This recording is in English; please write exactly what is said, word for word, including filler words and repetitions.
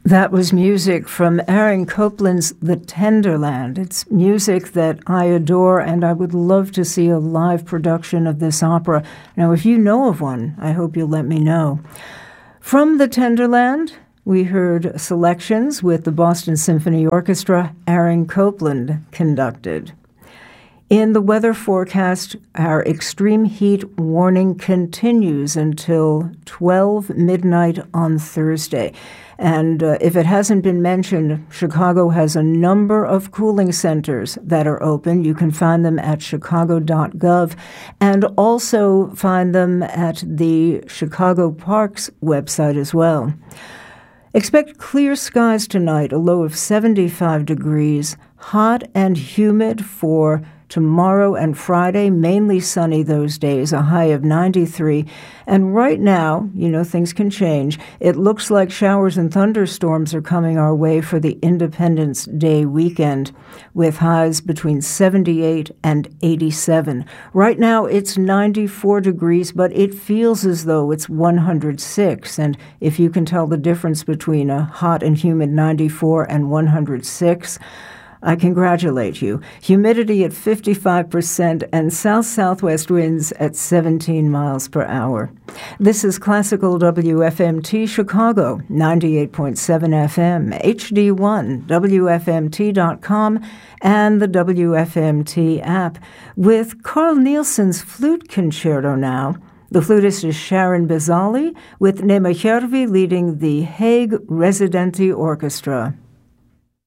That was music from Aaron Copland's The Tenderland. It's music that I adore, and I would love to see a live production of this opera. Now, if you know of one, I hope you'll let me know. From The Tenderland, we heard selections with the Boston Symphony Orchestra, Aaron Copland conducted. In the weather forecast, our extreme heat warning continues until twelve midnight on Thursday. And uh, if it hasn't been mentioned, Chicago has a number of cooling centers that are open. You can find them at chicago dot gov and also find them at the Chicago Parks website as well. Expect clear skies tonight, a low of seventy-five degrees, hot and humid for tomorrow and Friday, mainly sunny those days, a high of ninety-three. And right now, you know, things can change. It looks like showers and thunderstorms are coming our way for the Independence Day weekend, with highs between seventy-eight and eighty-seven. Right now, it's ninety-four degrees, but it feels as though it's one hundred six. And if you can tell the difference between a hot and humid ninety-four and one hundred six, I congratulate you. Humidity at fifty-five percent and south-southwest winds at seventeen miles per hour. This is Classical W F M T Chicago, ninety-eight point seven F M, H D one, W F M T dot com, and the W F M T app. With Carl Nielsen's Flute Concerto now. The flutist is Sharon Bizali, with Nema Järvi leading the Hague Residenti Orchestra.